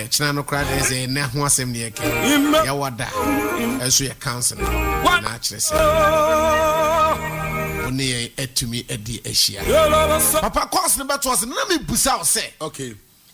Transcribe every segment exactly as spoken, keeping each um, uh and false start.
china no cry there say na ho asem ne yake ya wada enso ya council na akire say oni etumi edi ehia papa course ne beto us na me busa o say okay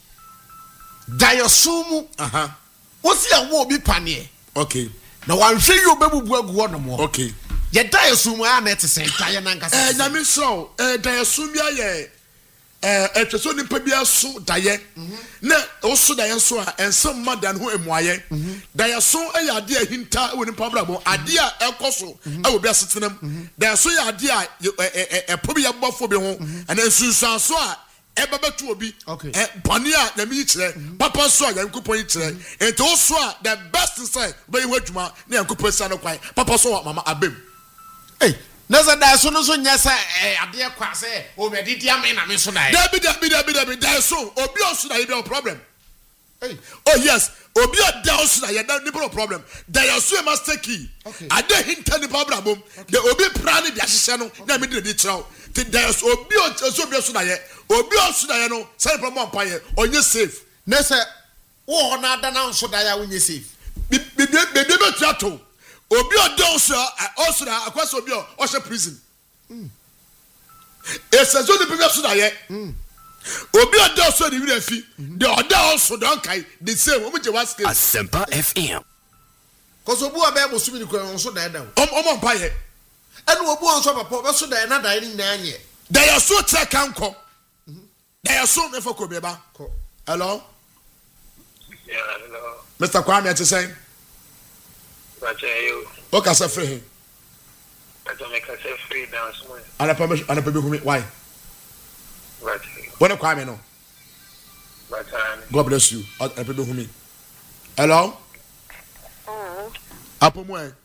dayosumu aha wosi awo obi pane okay na wanhwe yi obebubu agu ho no mo okay ye dayosumu ya na tese taye na nkasa eh nyame so eh dayosumu ya ye eh etweso nipa bi aso daye na oso daye so a ensem madan ho emuaye daye so e ya de ahinta woni pabra ade a ekoso e wo bi asetenam daye so ya ade a e pobi ya bofo bi ho ana nsunsan so a e babatu obi eh bone a na mi kire papa so a yankopon kire enti oso a the best say be ho adwuma na yankopon sa no kwan papa so mama abem eh nasa da so no so nya sa ade kwa se o be didi am na me so na dabi dabi dabi dabi da so obi oso na ye be problem hey oh yes obi o da oso na ye da ni problem da ye so e master key ade hinta ni problem bom the obi plan di ahihye no na me di di kiraw ti da so obi o so obi oso na ye obi oso na ye no say problem ampa ye onye safe nasa wo na da na so da ya onye safe bi bi bi bi betuato obi o don so also na akwaso obi o o she prison mm esazo ni bi so na ye mm obi o don so ni wi afi the other also don kai the same o je was scale Asempa F M cause obu aba mo sumi ni ko so da da o o mo mpa ye enu obu on so papa be so da na da ni na anye da ya so tra kanko da ya so me foko be ba hello yeah hello Mister Kwame at say Bachayo o ka se free Bacha me ka se free down small ana pa ana pa be hu me why Bachayo What Kwame no Bacha God bless you ana pa be hu me hello oh apo mo e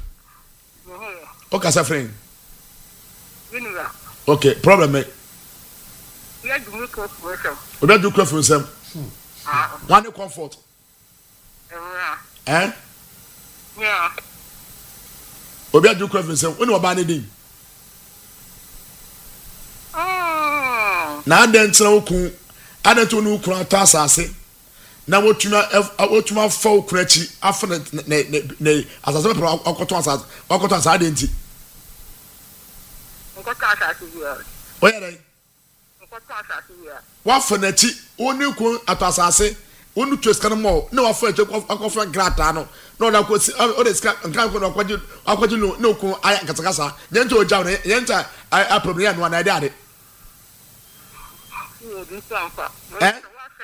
o ka se free Winura okay problem me we are doing comfort o da do crafo nsem ah one comfort yeah eh yeah obi adu crafo nsem woni oba ne din oh na adan tsena okun adan to no okun ata asase na wotuma wotuma fa okun achi afa ne ne ne asase pe akoto asase akoto asase adan ti nkoto asase ya oya dai nkoto asase ya wa fa na chi oni okun ato asase onu tweskan mo na wa fa achi akofa grata no na oda ko o de ska nkan ko no akwaji akwaji no na okun aya katakasa nyenta oja no nyenta a problem ya no na ade ade eh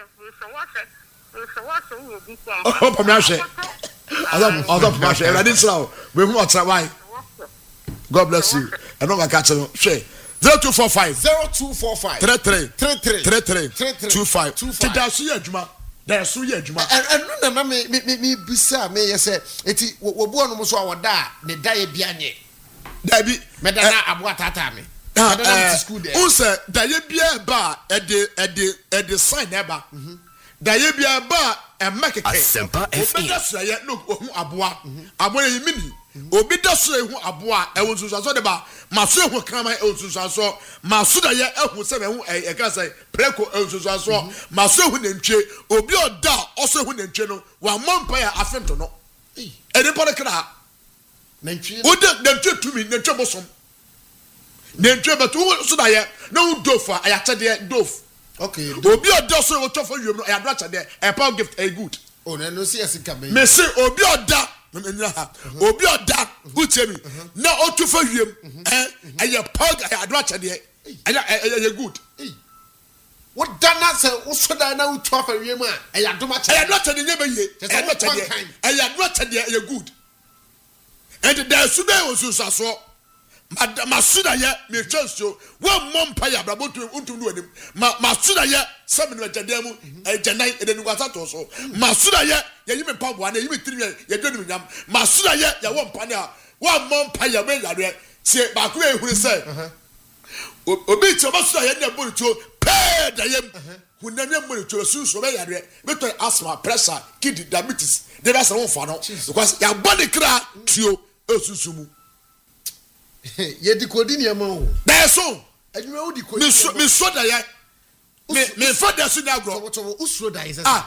oh pa me ahwe azam azam pa ahwe ready slow we hu otra why God bless you and no catch no hwe zero two four five zero two four five three three three three three three two five ti da so ye adwuma da so ye adwuma enu na na me me me bisa me yese eti wo bu onu so awoda ne da ye bia nye da bi me da na abo atata me eh unse da ye bia ba e de e de e de sign eba da ye bia ba e makeke Asempa F M obi da so ye no hu aboa aboa ye mini obi da so hu aboa e won so so de ba ma so hu kan ma e won so so ma so da ye hu se me hu e ka say preko e so so so ma so hu nantwe obi oda o so hu nantwe no wa mompa ya afento no e de pore kra nantwe o de nantwe tumi nantwe bosom nantwe beto so da ye na u dofa aya chede dof okay obi oda so wo tofa wiem no aya do chede e pa gift a good oh na no see esi ka me me say obi oda nyina ha obi oda utemi na otufa wiem eh aya pa aya do chede aya aya good what dana say wo so da na utu afa wiem a aya do ma aya do chede nye be ye aya do chede aya do chede aya good and there should be also so ma suda ye me chanso wo mompa ya brabotu untum no anim ma ma suda ye semen na jademu e janai e denu kwasa to so ma suda ye ye yimi pamboa na yimi tiri ye denu nyam ma suda ye ya wo mpa ne a wo mompa ya me yare tie ba ko e huri se obi ti o ma suda ye na bonu to pe da ye hunam ye mo to sunso be yare me to asthma pressure kidney diabetes they be say won fa no because ya body kra tuo esusumu ye di kodi ni ama o da so adwuma wo di kodi me so me so da ye me me fa da so na agro usro da is ah